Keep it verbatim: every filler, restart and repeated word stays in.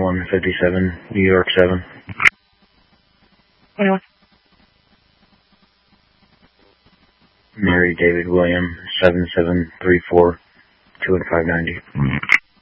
one fifty-seven, New York seven. twenty-one. Mary David William, seven seven three four, two five ninety.